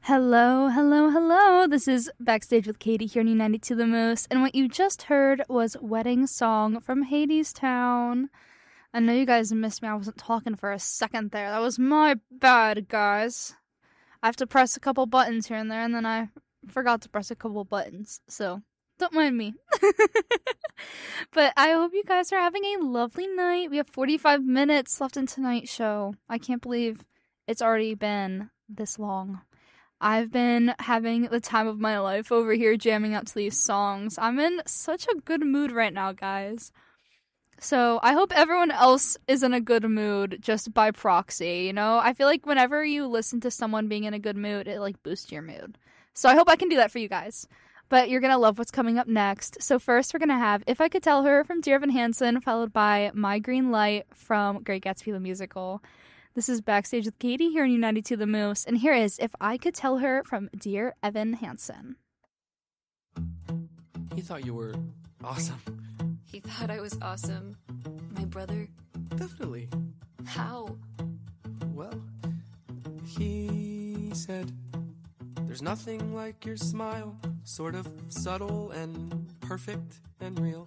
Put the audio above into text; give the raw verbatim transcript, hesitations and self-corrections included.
Hello, hello, hello. This is Backstage with Katie here on U ninety-two The Moose, and what you just heard was Wedding Song from Hadestown. I know you guys missed me. I wasn't talking for a second there. That was my bad, guys. I have to press a couple buttons here and there, and then I forgot to press a couple buttons, so don't mind me. But I hope you guys are having a lovely night. We have forty-five minutes left in tonight's show. I can't believe it's already been this long. I've been having the time of my life over here jamming out to these songs. I'm in such a good mood right now, guys. So I hope everyone else is in a good mood just by proxy, you know? I feel like whenever you listen to someone being in a good mood, it like boosts your mood. So I hope I can do that for you guys. But you're going to love what's coming up next. So first we're going to have If I Could Tell Her from Dear Evan Hansen, followed by My Green Light from Great Gatsby the Musical. This is Backstage with Katie here on U ninety-two The Moose, and here is If I Could Tell Her from Dear Evan Hansen. He thought you were awesome. He thought I was awesome. My brother? Definitely. How? Well, he said, there's nothing like your smile, sort of subtle and perfect and real.